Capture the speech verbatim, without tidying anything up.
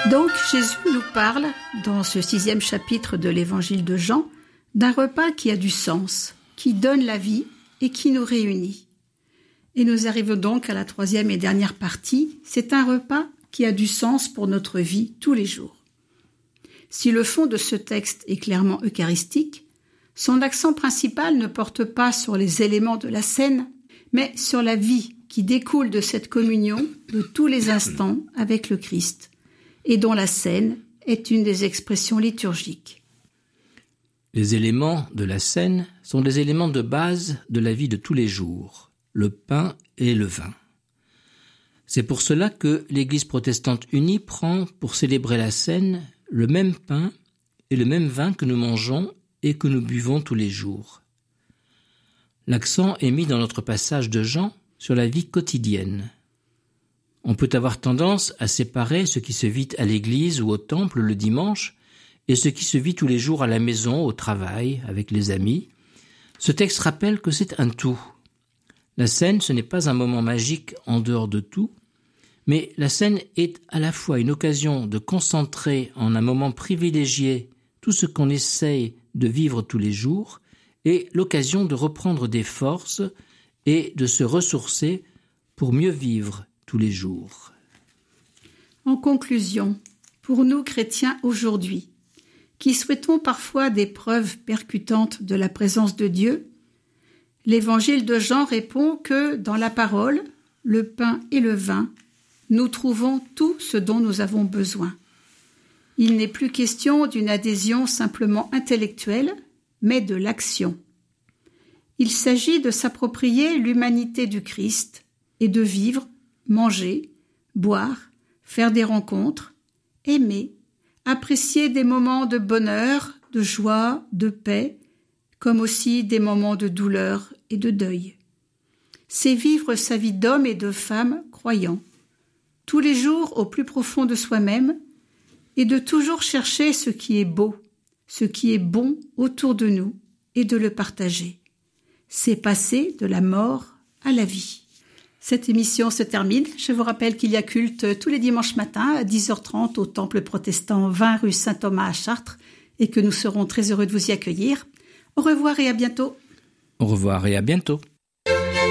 Donc Jésus nous parle, dans ce sixième chapitre de l'évangile de Jean, d'un repas qui a du sens, qui donne la vie et qui nous réunit. Et nous arrivons donc à la troisième et dernière partie, c'est un repas qui a du sens pour notre vie tous les jours. Si le fond de ce texte est clairement eucharistique, son accent principal ne porte pas sur les éléments de la scène, mais sur la vie qui découle de cette communion de tous les instants avec le Christ, et dont la scène est une des expressions liturgiques. Les éléments de la scène sont des éléments de base de la vie de tous les jours, le pain et le vin. C'est pour cela que l'Église protestante unie prend, pour célébrer la scène, le même pain et le même vin que nous mangeons et que nous buvons tous les jours. L'accent est mis dans notre passage de Jean sur la vie quotidienne. On peut avoir tendance à séparer ce qui se vit à l'église ou au temple le dimanche et ce qui se vit tous les jours à la maison, au travail, avec les amis. Ce texte rappelle que c'est un tout. La scène, ce n'est pas un moment magique en dehors de tout, mais la scène est à la fois une occasion de concentrer en un moment privilégié tout ce qu'on essaye de vivre tous les jours et l'occasion de reprendre des forces et de se ressourcer pour mieux vivre tous les jours. En conclusion, pour nous chrétiens aujourd'hui, qui souhaitons parfois des preuves percutantes de la présence de Dieu, l'évangile de Jean répond que dans la parole, le pain et le vin, nous trouvons tout ce dont nous avons besoin. Il n'est plus question d'une adhésion simplement intellectuelle, mais de l'action. Il s'agit de s'approprier l'humanité du Christ et de vivre, manger, boire, faire des rencontres, aimer, apprécier des moments de bonheur, de joie, de paix, comme aussi des moments de douleur et de deuil. C'est vivre sa vie d'homme et de femme croyant, tous les jours au plus profond de soi-même, et de toujours chercher ce qui est beau, ce qui est bon autour de nous, et de le partager. C'est passer de la mort à la vie. Cette émission se termine. Je vous rappelle qu'il y a culte tous les dimanches matins à dix heures trente au Temple protestant vingt rue Saint-Thomas à Chartres et que nous serons très heureux de vous y accueillir. Au revoir et à bientôt. Au revoir et à bientôt.